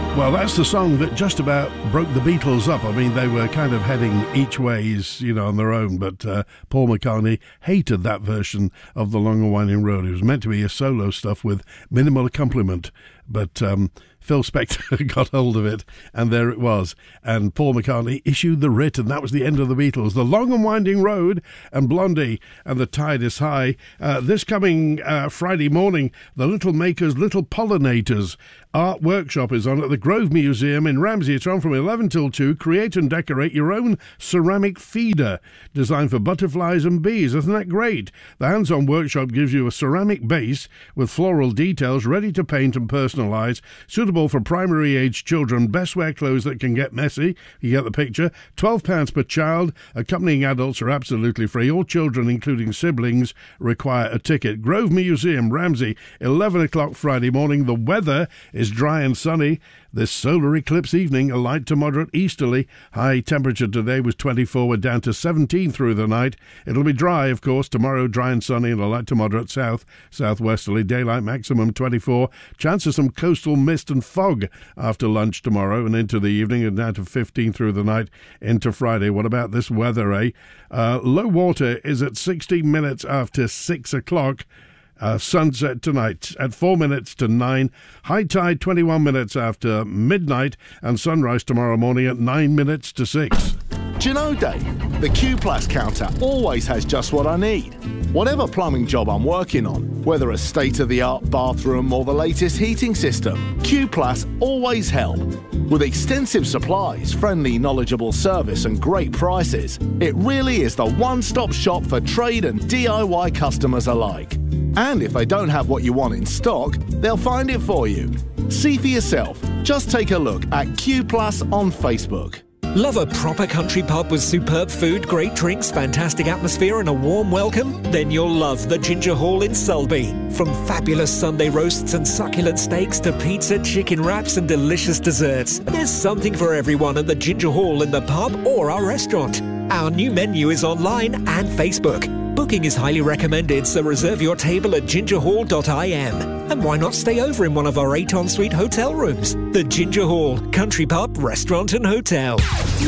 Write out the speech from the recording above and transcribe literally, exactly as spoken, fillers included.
Well, that's the song that just about broke the Beatles up. I mean, they were kind of heading each ways, you know, on their own, but uh, Paul McCartney hated that version of The Long and Winding Road. It was meant to be a solo stuff with minimal accompaniment, but um, Phil Spector got hold of it, and there it was. And Paul McCartney issued the writ, and that was the end of the Beatles. The Long and Winding Road and Blondie and The Tide is High. Uh, this coming uh, Friday morning, the Little Makers, Little Pollinators Art Workshop is on at the Grove Museum in Ramsey. It's on from eleven till two. Create and decorate your own ceramic feeder designed for butterflies and bees. Isn't that great? The hands-on workshop gives you a ceramic base with floral details ready to paint and personalise, suitable for primary-age children. Best wear clothes that can get messy. You get the picture. twelve pounds per child. Accompanying adults are absolutely free. All children, including siblings, require a ticket. Grove Museum, Ramsey, eleven o'clock Friday morning. The weather is dry and sunny. This solar eclipse evening, a light to moderate easterly. High temperature today was twenty-four. We're down to seventeen through the night. It'll be dry, of course. Tomorrow, dry and sunny and a light to moderate south, southwesterly. Daylight maximum twenty-four. Chance of some coastal mist and fog after lunch tomorrow and into the evening, and down to fifteen through the night into Friday. What about this weather, eh? Uh, low water is at sixteen minutes after six o'clock. Uh, sunset tonight at four minutes to nine. High tide twenty-one minutes after midnight, and sunrise tomorrow morning at nine minutes to six. Do you know, Dave, the Q Plus counter always has just what I need. Whatever plumbing job I'm working on, whether a state-of-the-art bathroom or the latest heating system, Q Plus always help. With extensive supplies, friendly, knowledgeable service and great prices, it really is the one-stop shop for trade and D I Y customers alike. And if they don't have what you want in stock, they'll find it for you. See for yourself. Just take a look at Q Plus on Facebook. Love a proper country pub with superb food, great drinks, fantastic atmosphere and a warm welcome? Then you'll love the Ginger Hall in Sulby. From fabulous Sunday roasts and succulent steaks to pizza, chicken wraps and delicious desserts, there's something for everyone at the Ginger Hall in the pub or our restaurant. Our new menu is online and Facebook. Booking is highly recommended, so reserve your table at ginger hall dot I M. And why not stay over in one of our eight ensuite hotel rooms? The Ginger Hall, country pub, restaurant and hotel.